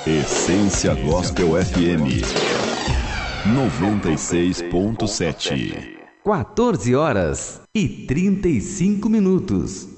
Essência Gospel FM 96.7. 14 horas e 35 minutos.